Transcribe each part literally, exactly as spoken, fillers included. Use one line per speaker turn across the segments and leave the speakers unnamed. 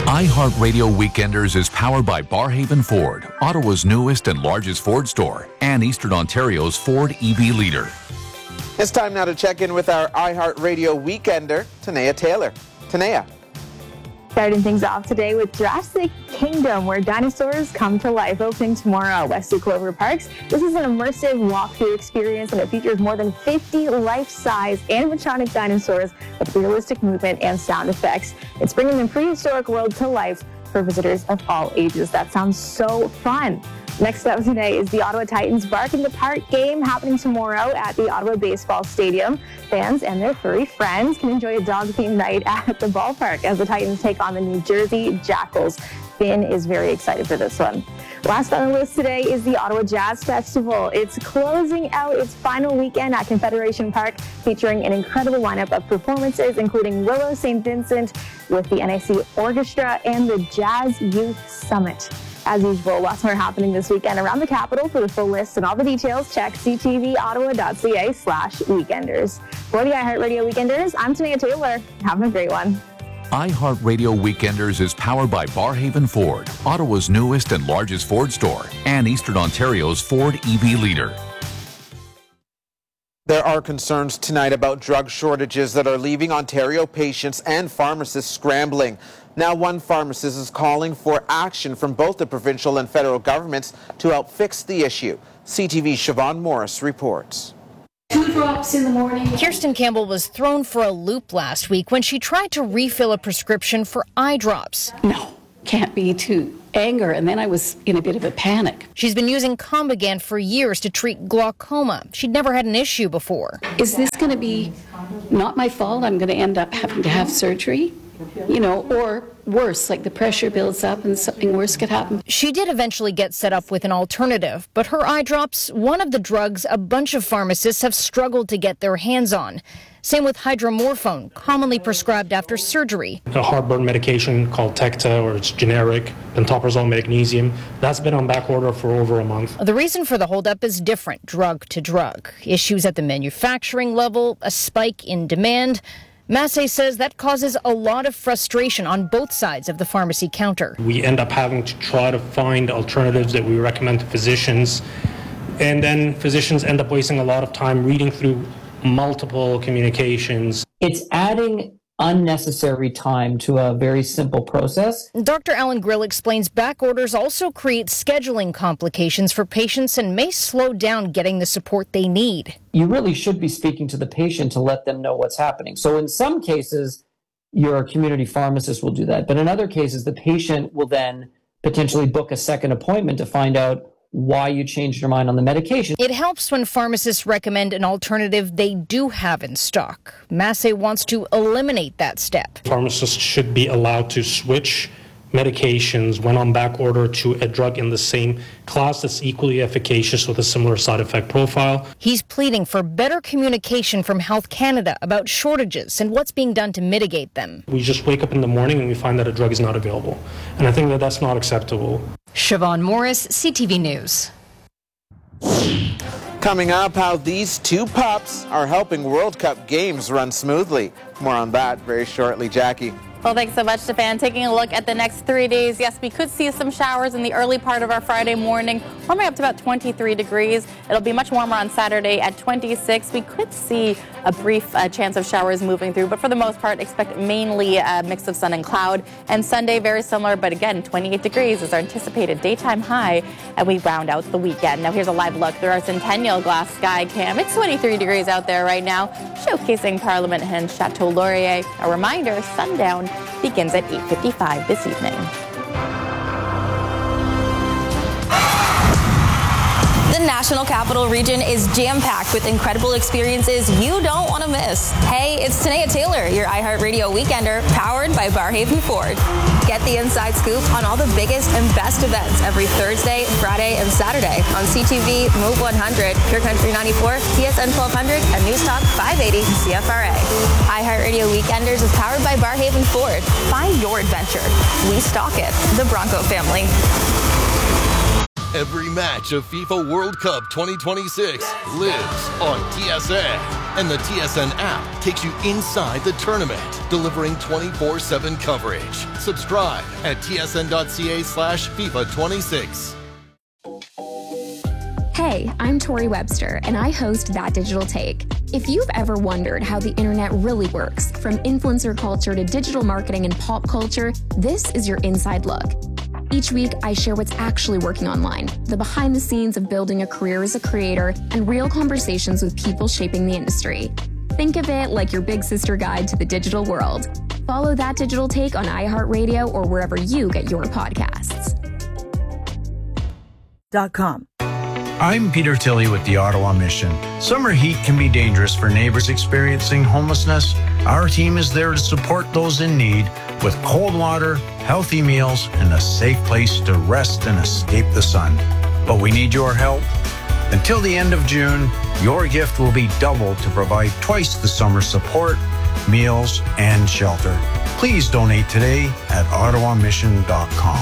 iHeartRadio Weekenders is powered by Barhaven Ford, Ottawa's newest and largest Ford store, and Eastern Ontario's Ford E V leader.
It's time now to check in with our iHeartRadio Weekender, Tanea Taylor. Tanea.
Starting things off today with Jurassic Kingdom, where dinosaurs come to life, opening tomorrow at Westie Clover Parks. This is an immersive walkthrough experience, and it features more than fifty life-size animatronic dinosaurs with realistic movement and sound effects. It's bringing the prehistoric world to life for visitors of all ages. That sounds so fun. Next up today is the Ottawa Titans Bark in the Park game, happening tomorrow at the Ottawa Baseball Stadium. Fans and their furry friends can enjoy a dog-themed night at the ballpark as the Titans take on the New Jersey Jackals. Finn is very excited for this one. Last on the list today is the Ottawa Jazz Festival. It's closing out its final weekend at Confederation Park, featuring an incredible lineup of performances, including Willow Saint Vincent with the N I C Orchestra and the Jazz Youth Summit. As usual, lots more happening this weekend around the capital. For the full list and all the details, check c t v ottawa dot c a slash weekenders. For the iHeartRadio Weekenders, I'm Tanea Taylor. Have a great one.
iHeartRadio Weekenders is powered by Barhaven Ford, Ottawa's newest and largest Ford store, and Eastern Ontario's Ford E V leader.
There are concerns tonight about drug shortages that are leaving Ontario patients and pharmacists scrambling. Now, one pharmacist is calling for action from both the provincial and federal governments to help fix the issue. C T V's Siobhan Morris reports.
Two drops in the morning.
Kirsten Campbell was thrown for a loop last week when she tried to refill a prescription for eye drops.
No, can't be to anger, and then I was in a bit of a panic.
She's been using Combigan for years to treat glaucoma. She'd never had an issue before.
Is this going to be not my fault? I'm going to end up having to have surgery? You know, or worse, like the pressure builds up and something worse could happen.
She did eventually get set up with an alternative, but her eye drops, one of the drugs a bunch of pharmacists have struggled to get their hands on. Same with hydromorphone, commonly prescribed after surgery.
A heartburn medication called Tecta, or it's generic, pantoprazole magnesium, that's been on back order for over a month.
The reason for the holdup is different drug to drug. Issues at the manufacturing level, a spike in demand. Massey says that causes a lot of frustration on both sides of the pharmacy counter.
We end up having to try to find alternatives that we recommend to physicians, and then physicians end up wasting a lot of time reading through multiple communications.
It's adding unnecessary time to a very simple process.
Doctor Alan Grill explains back orders also create scheduling complications for patients and may slow down getting the support they need.
You really should be speaking to the patient to let them know what's happening. So in some cases, your community pharmacist will do that. But in other cases, the patient will then potentially book a second appointment to find out why you changed your mind on the medication.
It helps when pharmacists recommend an alternative they do have in stock. Massey wants to eliminate that step.
Pharmacists should be allowed to switch medications when on back order to a drug in the same class that's equally efficacious with a similar side effect profile.
He's pleading for better communication from Health Canada about shortages and what's being done to mitigate them.
We just wake up in the morning and we find that a drug is not available. And I think that that's not acceptable.
Siobhan Morris, C T V News.
Coming up, how these two pups are helping World Cup games run smoothly. More on that very shortly. Jackie.
Well, thanks so much, Stefan. Taking a look at the next three days, yes, we could see some showers in the early part of our Friday morning, warming up to about twenty-three degrees. It'll be much warmer on Saturday at twenty-six. We could see a brief uh, chance of showers moving through, but for the most part, expect mainly a mix of sun and cloud. And Sunday, very similar, but again, twenty-eight degrees is our anticipated daytime high, and we round out the weekend. Now, here's a live look through our Centennial Glass Sky Cam. It's twenty-three degrees out there right now, showcasing Parliament and Chateau Laurier. A reminder, sundown begins at eight fifty-five this evening.
The National Capital Region is jam-packed with incredible experiences you don't want to miss. Hey, it's Tanea Taylor, your iHeartRadio Weekender, powered by Barhaven Ford. Get the inside scoop on all the biggest and best events every Thursday, Friday, and Saturday on C T V, Move one hundred, Pure Country ninety-four, T S N twelve hundred, and News Talk five eighty C F R A. iHeartRadio Weekenders is powered by Barhaven Ford. Find your adventure. We stock it. The Bronco family.
Every match of FIFA World Cup twenty twenty-six lives on T S N. And the T S N app takes you inside the tournament, delivering twenty-four seven coverage. Subscribe at tsn.ca slash FIFA 26.
Hey, I'm Tori Webster, and I host That Digital Take. If you've ever wondered how the internet really works, from influencer culture to digital marketing and pop culture, this is your inside look. Each week, I share what's actually working online, the behind the scenes of building a career as a creator, and real conversations with people shaping the industry. Think of it like your big sister guide to the digital world. Follow That Digital Take on iHeartRadio or wherever you get your podcasts.
Dot com. I'm Peter Tilley with the Ottawa Mission. Summer heat can be dangerous for neighbors experiencing homelessness. Our team is there to support those in need with cold water, healthy meals, and a safe place to rest and escape the sun. But we need your help. Until the end of June, your gift will be doubled to provide twice the summer support, meals, and shelter. Please donate today at ottawa mission dot com.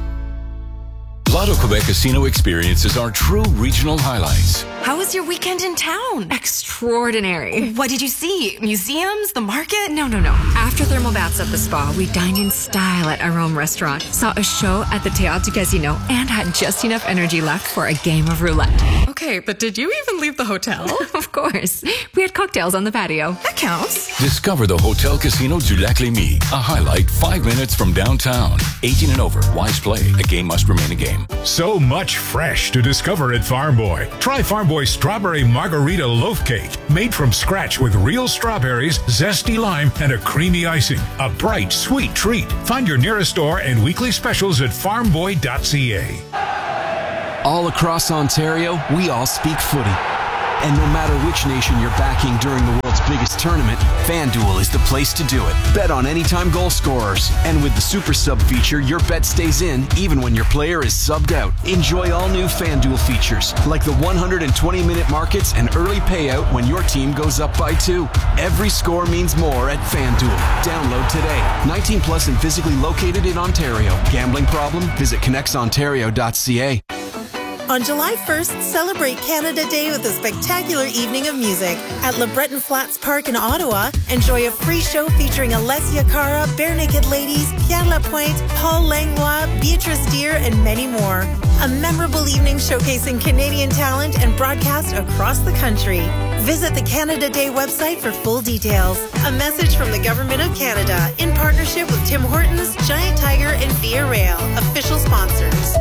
Lotto Quebec Casino experiences are true regional highlights.
How was your weekend in town? Extraordinary. What did you see? Museums? The market? No, no, no. After thermal baths at the spa, we dined in style at our own restaurant, saw a show at the Théâtre du Casino, and had just enough energy left for a game of roulette. Okay, but did you even leave the hotel? Of course. We had cocktails on the patio. That counts.
Discover the Hotel Casino du Lac-Lémy, a highlight five minutes from downtown. eighteen and over. Wise play. A game must remain a game.
So much fresh to discover at Farm Boy. Try Farm Boy Strawberry Margarita Loaf Cake, made from scratch with real strawberries, zesty lime, and a creamy icing. A bright, sweet treat. Find your nearest store and weekly specials at farm boy dot c a.
All across Ontario, we all speak footy. And no matter which nation you're backing during the world's biggest tournament, FanDuel is the place to do it. Bet on anytime goal scorers. And with the Super Sub feature, your bet stays in even when your player is subbed out. Enjoy all new FanDuel features, like the one hundred twenty minute markets and early payout when your team goes up by two. Every score means more at FanDuel. Download today. nineteen plus and physically located in Ontario. Gambling problem? Visit connects ontario dot c a.
On July first, celebrate Canada Day with a spectacular evening of music at Le Breton Flats Park in Ottawa. Enjoy a free show featuring Alessia Cara, Bare Naked Ladies, Pierre Lapointe, Paul Langlois, Beatrice Deer, and many more. A memorable evening showcasing Canadian talent and broadcast across the country. Visit the Canada Day website for full details. A message from the Government of Canada in partnership with Tim Hortons, Giant Tiger, and Via Rail, official sponsors.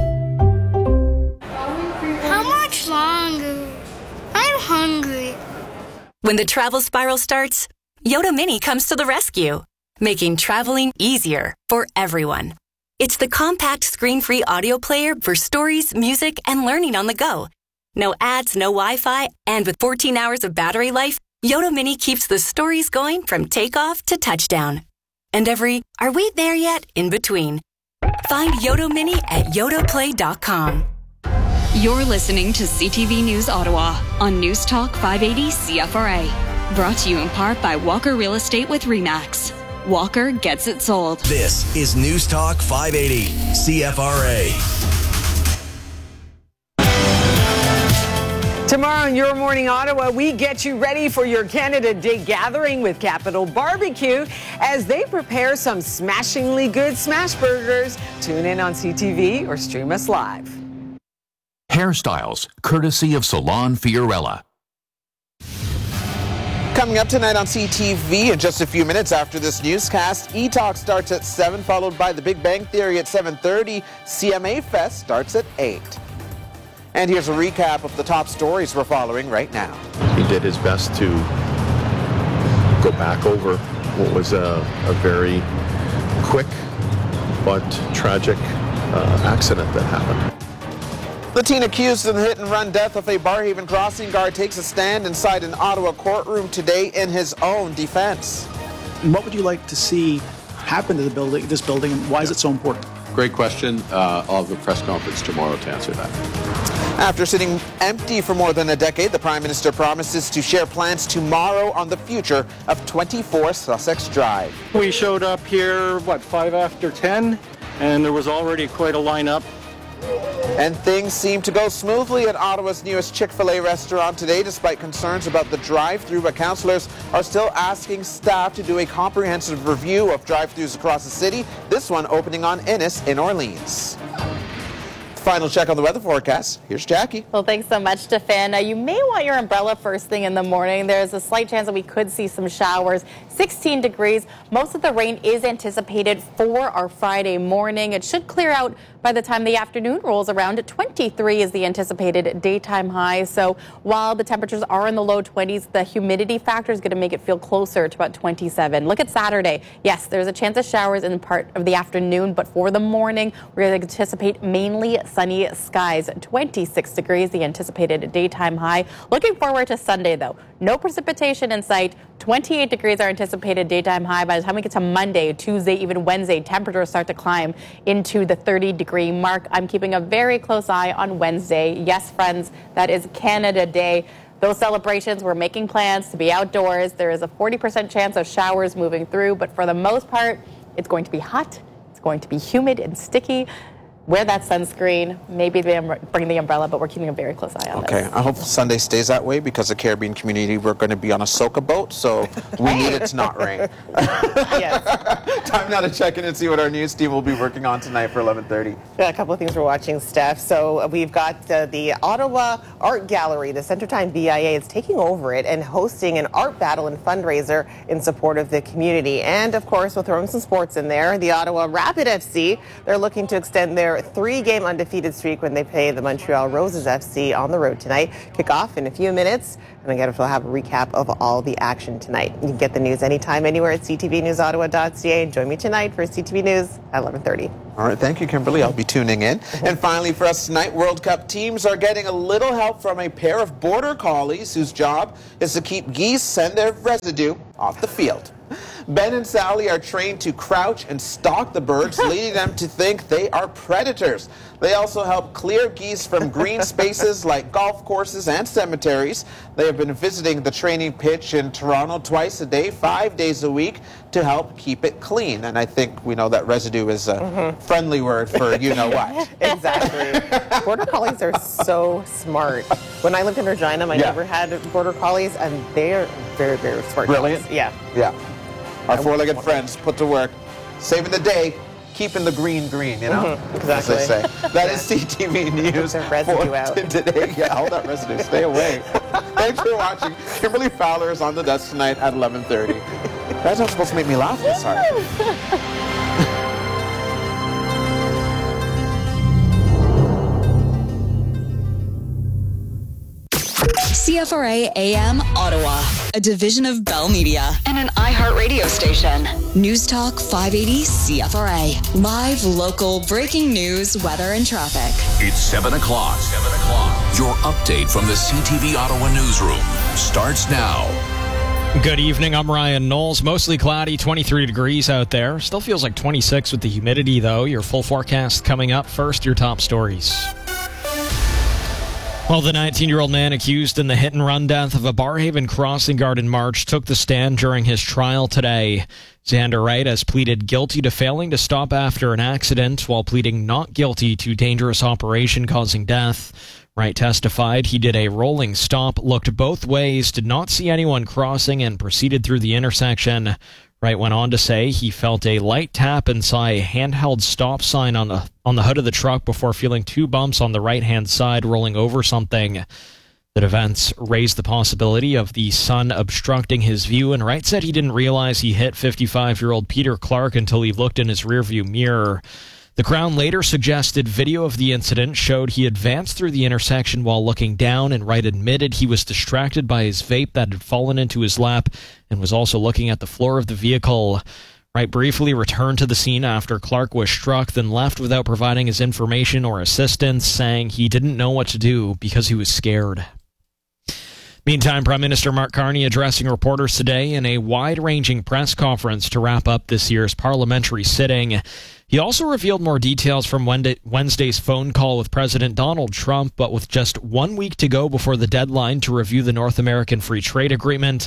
Longer. I'm hungry.
When the travel spiral starts, Yoda Mini comes to the rescue, making traveling easier for everyone. It's the compact screen-free audio player for stories, music, and learning on the go. No ads, no Wi-Fi, and with fourteen hours of battery life, Yoda Mini keeps the stories going from takeoff to touchdown. And every, are we there yet, in between. Find Yoda Mini at yoda play dot com.
You're listening to C T V News Ottawa on News Talk five eighty C F R A. Brought to you in part by Walker Real Estate with RE/MAX. Walker gets it sold.
This is News Talk five eighty C F R A.
Tomorrow on Your Morning Ottawa, we get you ready for your Canada Day gathering with Capital Barbecue as they prepare some smashingly good smash burgers. Tune in on C T V or stream us live.
Hairstyles, courtesy of Salon Fiorella.
Coming up tonight on C T V in just a few minutes after this newscast, E-Talk starts at seven, followed by The Big Bang Theory at seven thirty. C M A Fest starts at eight. And here's a recap of the top stories we're following right now.
He did his best to go back over what was a, a very quick but tragic uh, accident that happened.
The teen accused in the hit-and-run death of a Barrhaven crossing guard takes a stand inside an Ottawa courtroom today in his own defense.
What would you like to see happen to the building, this building, and why is it so important?
Great question. Uh, I'll have a press conference tomorrow to answer that.
After sitting empty for more than a decade, the Prime Minister promises to share plans tomorrow on the future of twenty-four Sussex Drive.
We showed up here, what, five after ten, and there was already quite a lineup.
And things seem to go smoothly at Ottawa's newest Chick-fil-A restaurant today, despite concerns about the drive-thru. But councillors are still asking staff to do a comprehensive review of drive-thrus across the city. This one opening on Innis in Orleans. Final check on the weather forecast. Here's Jackie.
Well, thanks so much, Stefan. Uh, you may want your umbrella first thing in the morning. There's a slight chance that we could see some showers. sixteen degrees. Most of the rain is anticipated for our Friday morning. It should clear out by the time the afternoon rolls around. twenty-three is the anticipated daytime high. So while the temperatures are in the low twenties, the humidity factor is going to make it feel closer to about twenty-seven. Look at Saturday. Yes, there's a chance of showers in part of the afternoon, but for the morning, we're going to anticipate mainly sunny skies. twenty-six degrees, the anticipated daytime high. Looking forward to Sunday, though. No precipitation in sight. twenty-eight degrees are anticipated daytime high. By the time we get to Monday, Tuesday, even Wednesday, temperatures start to climb into the thirty degree mark. I'm keeping a very close eye on Wednesday. Yes, friends, that is Canada Day. Those celebrations, we're making plans to be outdoors. There is a forty percent chance of showers moving through, but for the most part, it's going to be hot. It's going to be humid and sticky. Wear that sunscreen. Maybe bring the umbrella, but we're keeping a very close eye on
okay,
this.
I hope Sunday stays that way because the Caribbean community, we're going to be on a soca boat, so we need it to not rain.
Yes.
Time now to check in and see what our news team will be working on tonight for eleven thirty.
Yeah, a couple of things we're watching, Steph. So we've got uh, the Ottawa Art Gallery. The Centertime B I A is taking over it and hosting an art battle and fundraiser in support of the community. And, of course, we'll throw in some sports in there. The Ottawa Rapid F C, they're looking to extend their three-game undefeated streak when they play the Montreal Roses F C on the road tonight. Kick off in a few minutes, and again, we'll have a recap of all the action tonight. You can get the news anytime, anywhere at c t v news ottawa dot c a. And join me tonight for C T V News at eleven thirty.
All right, thank you, Kimberly. I'll be tuning in. And finally, for us tonight, World Cup teams are getting a little help from a pair of border collies whose job is to keep geese and their residue off the field. Ben and Sally are trained to crouch and stalk the birds, leading them to think they are predators. They also help clear geese from green spaces like golf courses and cemeteries. They have been visiting the training pitch in Toronto twice a day, five days a week, to help keep it clean. And I think we know that residue is a mm-hmm. friendly word for you know what.
Exactly. Border collies are so smart. When I lived in Regina, my yeah. neighbor had border collies, and they are very, very smart.
Brilliant.
Dogs. Yeah.
Yeah. Our four-legged friends put to work, saving the day, keeping the green green, you know?
Mm-hmm. Exactly.
As they say. That is C T V News
for residue out.
Today. Yeah, all that residue. Stay away. Thanks for watching. Kimberly Fowler is on the desk tonight at eleven thirty. That's not supposed to make me laugh this hard.
C F R A A M Ottawa, a division of Bell Media and an iHeart radio station. News Talk five eighty C F R A. Live, local, breaking news, weather, and traffic.
It's seven o'clock. seven o'clock. Your update from the C T V Ottawa newsroom starts now.
Good evening. I'm Ryan Knowles. Mostly cloudy, twenty-three degrees out there. Still feels like twenty-six with the humidity, though. Your full forecast coming up. First, your top stories. Well, the nineteen-year-old man accused in the hit-and-run death of a Barrhaven crossing guard in March took the stand during his trial today. Xander Wright has pleaded guilty to failing to stop after an accident while pleading not guilty to dangerous operation causing death. Wright testified he did a rolling stop, looked both ways, did not see anyone crossing, and proceeded through the intersection. Wright went on to say he felt a light tap and saw a handheld stop sign on the on the hood of the truck before feeling two bumps on the right-hand side rolling over something. The events raised the possibility of the sun obstructing his view, and Wright said he didn't realize he hit fifty-five-year-old Peter Clark until he looked in his rearview mirror. The Crown later suggested video of the incident showed he advanced through the intersection while looking down, and Wright admitted he was distracted by his vape that had fallen into his lap and was also looking at the floor of the vehicle. Wright briefly returned to the scene after Clark was struck, then left without providing his information or assistance, saying he didn't know what to do because he was scared. Meantime, Prime Minister Mark Carney addressing reporters today in a wide-ranging press conference to wrap up this year's parliamentary sitting. He also revealed more details from Wednesday's phone call with President Donald Trump, but with just one week to go before the deadline to review the North American Free Trade Agreement,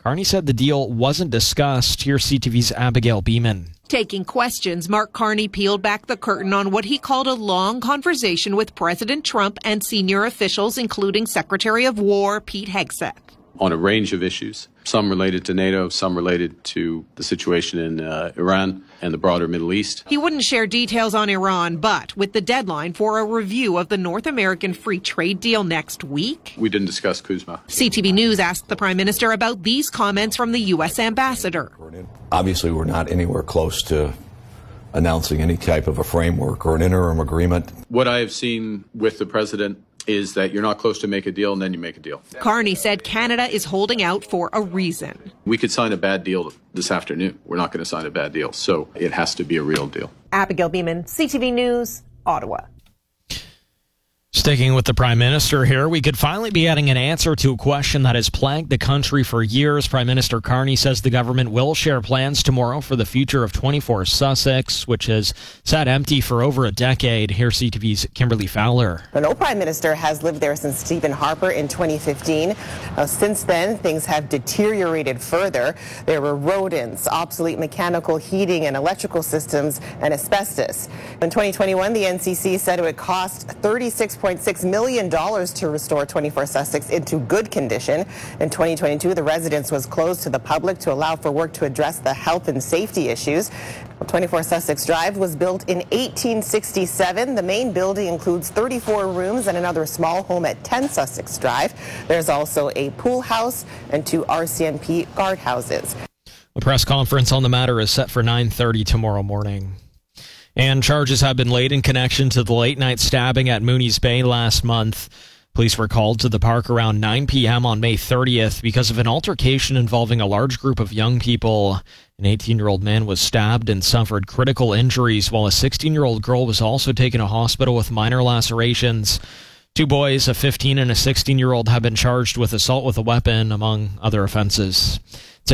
Carney said the deal wasn't discussed. Here's C T V's Abigail Beeman.
Taking questions, Mark Carney peeled back the curtain on what he called a long conversation with President Trump and senior officials, including Secretary of War Pete Hegseth.
On a range of issues, some related to NATO, some related to the situation in uh, Iran and the broader Middle East.
He wouldn't share details on Iran, but with the deadline for a review of the North American Free Trade Deal next week.
We didn't discuss Kuzma.
C T V News asked the Prime Minister about these comments from the U S ambassador.
Obviously, we're not anywhere close to announcing any type of a framework or an interim agreement.
What I have seen with the president is that you're not close to make a deal and then you make a deal.
Carney said Canada is holding out for a reason.
We could sign a bad deal this afternoon. We're not going to sign a bad deal, so it has to be a real deal.
Abigail Beeman, C T V News, Ottawa.
Sticking with the Prime Minister here, we could finally be getting an answer to a question that has plagued the country for years. Prime Minister Carney says the government will share plans tomorrow for the future of twenty-four Sussex, which has sat empty for over a decade. Here's C T V's Kimberly Fowler.
The no Prime Minister has lived there since Stephen Harper in twenty fifteen. Now, since then, things have deteriorated further. There were rodents, obsolete mechanical heating and electrical systems, and asbestos. In twenty twenty-one, the N C C said it would cost thirty-six point six million dollars to restore twenty-four Sussex into good condition. In twenty twenty-two, the residence was closed to the public to allow for work to address the health and safety issues. twenty-four Sussex Drive was built in eighteen sixty-seven. The main building includes thirty-four rooms and another small home at ten Sussex Drive. There's also a pool house and two R C M P guardhouses.
A press conference on the matter is set for nine thirty tomorrow morning. And charges have been laid in connection to the late-night stabbing at Mooney's Bay last month. Police were called to the park around nine p.m. on May thirtieth because of an altercation involving a large group of young people. An eighteen-year-old man was stabbed and suffered critical injuries, while a sixteen-year-old girl was also taken to hospital with minor lacerations. Two boys, a fifteen and a sixteen-year-old, have been charged with assault with a weapon, among other offenses.